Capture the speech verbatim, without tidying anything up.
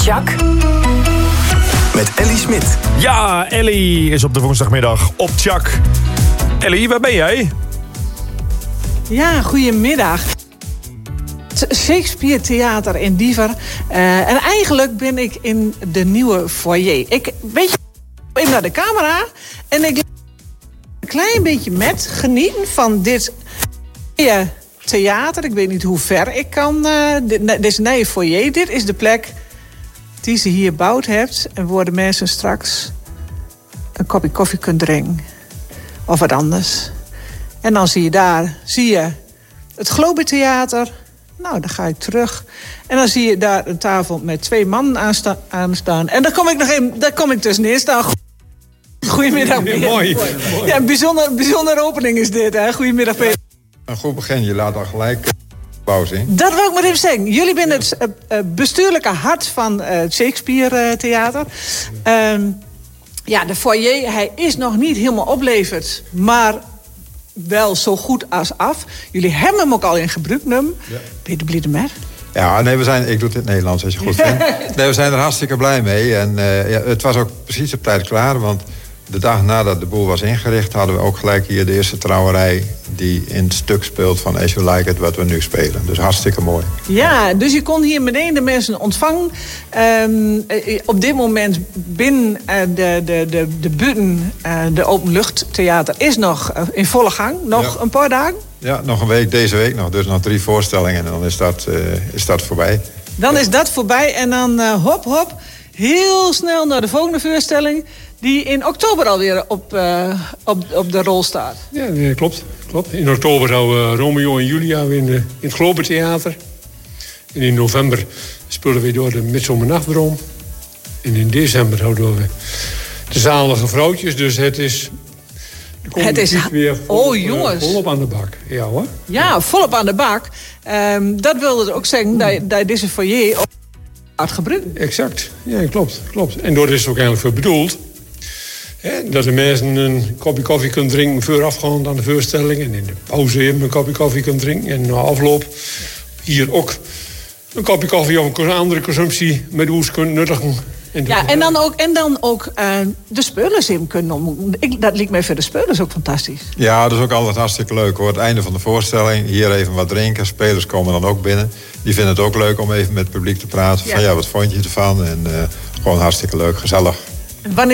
Tjak. Met Ellie Smit. Ja, Ellie is op de woensdagmiddag op Tjak. Ellie, waar ben jij? Ja, goedemiddag. Shakespeare Theater in Diever. Uh, en eigenlijk ben ik in de nieuwe foyer. Ik weet je, even naar de camera. En ik een klein beetje met genieten van dit theater. Ik weet niet hoe ver ik kan. Uh, dit, deze nieuwe foyer. Dit is de plek die ze hier gebouwd hebt. En waar de mensen straks een kopje koffie kunnen drinken. Of wat anders. En dan zie je daar zie je het Globe Theater. Nou, dan ga ik terug. En dan zie je daar een tafel met twee mannen aansta- aan staan. En dan kom ik nog even, daar kom ik tussenin staan. Goedemiddag, Peter. Mooi. Ja, een bijzonder, bijzondere opening is dit, hè. Goedemiddag, Peter. Een goed begin, je laat al gelijk pauze in. Dat wil ik maar even zeggen. Jullie zijn het uh, bestuurlijke hart van uh, het Shakespeare uh, Theater. Um, ja, de foyer, hij is nog niet helemaal opleverd. Maar wel zo goed als af. Jullie hebben hem ook al in gebruik genomen. Ja. Peter Bliedemer. Ja, nee, we zijn, ik doe het in het Nederlands als je goed vindt. Nee, we zijn er hartstikke blij mee. En uh, ja, het was ook precies op tijd klaar. Want de dag nadat de boel was ingericht, hadden we ook gelijk hier de eerste trouwerij die in het stuk speelt van As You Like It, wat we nu spelen. Dus hartstikke mooi. Ja, dus je kon hier meteen de mensen ontvangen. Um, op dit moment binnen uh, de, de, de, de buiten, uh, de openluchttheater is nog uh, in volle gang. Nog ja. een paar dagen. Ja, nog een week, deze week nog. Dus nog drie voorstellingen en dan is dat, uh, is dat voorbij. Dan is dat voorbij en dan uh, hop, hop, heel snel naar de volgende voorstelling, die in oktober alweer op, uh, op, op de rol staat. Ja, nee, klopt, klopt. In oktober zouden uh, Romeo en Julia in, uh, in het Globe Theater. En in november spelen we door de Midzomernachtdroom. En in december houden we de Zalige Vrouwtjes. Dus het is... Het is weer volop, oh, jongens. Uh, volop aan de bak. Ja, hoor. Ja, volop aan de bak. Um, dat wilde ook zeggen dat, dat deze foyer ook hard gebruikt. Exact. Ja, klopt, klopt. En daar is het ook eigenlijk voor bedoeld. Hè, dat de mensen een kopje koffie kunnen drinken voorafgaand aan de voorstelling. En in de pauze even een kopje koffie kunnen drinken. En na afloop hier ook een kopje koffie of een andere consumptie met oes kunnen nuttigen. En ja, en dan ook, en dan ook uh, de speulers in kunnen ontmoeten. Ik, dat lijkt mij voor de speulers ook fantastisch. Ja, dat is ook altijd hartstikke leuk hoor. Het einde van de voorstelling, hier even wat drinken. Spelers komen dan ook binnen. Die vinden het ook leuk om even met het publiek te praten. Ja. Van ja, wat vond je ervan? En uh, gewoon hartstikke leuk, gezellig. Wanneer